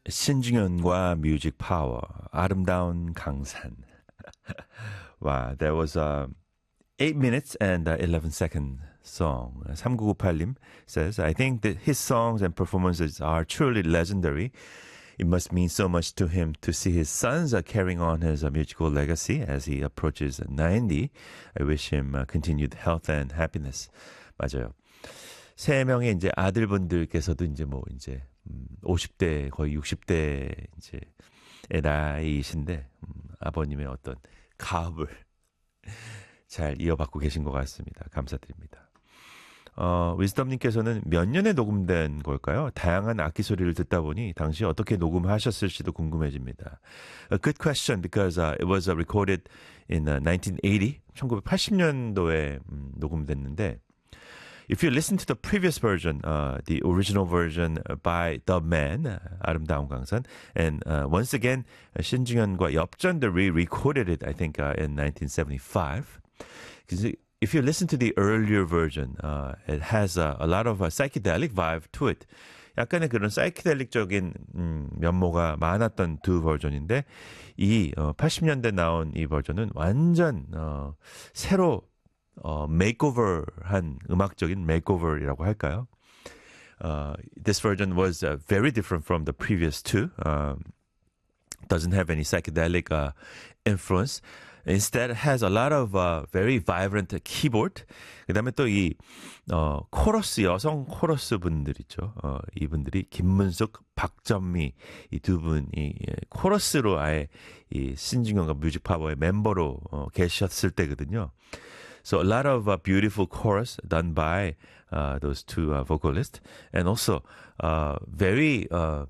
신중현과 뮤직 파워, 아름다운 강산. Wow, that was 8 minutes and 11 second song. 3998님 says, I think that his songs and performances are truly legendary. It must mean so much to him to see his sons carrying on his musical legacy as he approaches 90. I wish him continued health and happiness. 맞아요. 세 명의 이제 아들분들께서도 이제 뭐 이제 50대 거의 60대 이제 나이이신데 아버님의 어떤 가업을 잘 이어받고 계신 것 같습니다. 감사드립니다. 위즈덤님께서는 몇 년에 녹음된 걸까요? 다양한 악기 소리를 듣다 보니 당시 어떻게 녹음하셨을지도 궁금해집니다. A good question because it was recorded in 1980, 1980년도에 녹음됐는데 If you listen to the previous version, the original version by The Man, 아름다운 강산, and once again, 신중현과 엽전도 re-recorded it, I think, in 1975. If you listen to the earlier version, it has a lot of psychedelic vibe to it. 약간의 그런 사이키델릭적인 면모가 많았던 두 버전인데 이 80년대 나온 이 버전은 완전 새로 makeover한 음악적인 makeover이라고 할까요? This version was very different from the previous two. Doesn't have any psychedelic influence. Instead, has a lot of very vibrant keyboard. 그다음에 또 이 코러스 여성 코러스 분들 있죠. 이분들이 김문숙, 박전미 이 두 분이 코러스로 아예 이 신중현과 뮤직파워의 멤버로 계셨을 때거든요. So a lot of beautiful chorus done by those two vocalists, and also very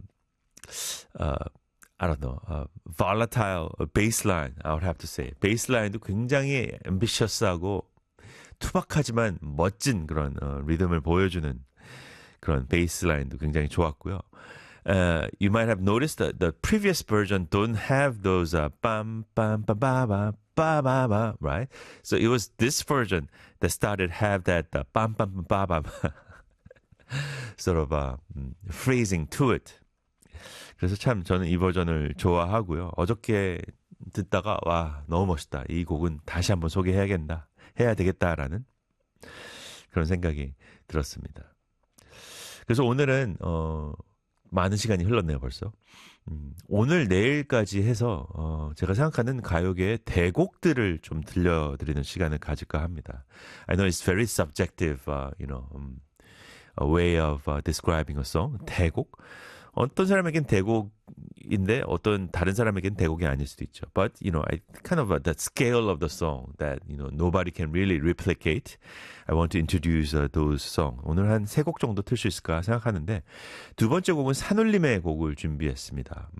I don't know, volatile bass line, I would have to say. bass line도 굉장히 ambitious하고 투박하지만 멋진 그런 리듬을 보여주는 그런 bass line도 굉장히 좋았고요. You might have noticed that the previous version don't have those bam bam ba ba ba ba ba ba, right? So it was this version that started have that bam bam ba ba ba sort of phrasing to it. 그래서 참 저는 이 버전을 좋아하고요. 어저께 듣다가 와 너무 멋있다. 이 곡은 다시 한번 소개해야겠다. 해야 되겠다라는 그런 생각이 들었습니다. 그래서 오늘은 많은 시간이 흘렀네요 벌써. 오늘 내일까지 해서 제가 생각하는 가요계의 대곡들을 좀 들려드리는 시간을 가질까 합니다. I know it's very subjective, a way of describing a song. 대곡. 어떤 사람에겐 대곡인데 어떤 다른 사람에겐 대곡이 아닐 수도 있죠. But I kind of that scale of the song that nobody can really replicate. I want to introduce those songs. 오늘 한 3곡 정도 틀 수 있을까 생각하는데 두 번째 곡은 산울림의 곡을 준비했습니다.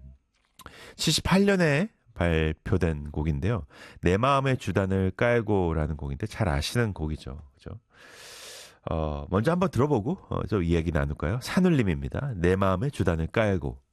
78년에 발표된 곡인데요. 내 마음의 주단을 깔고라는 곡인데 잘 아시는 곡이죠. 그죠? 먼저 한번 들어보고 좀 이야기 나눌까요? 산울림입니다. 내 마음의 주단을 깔고.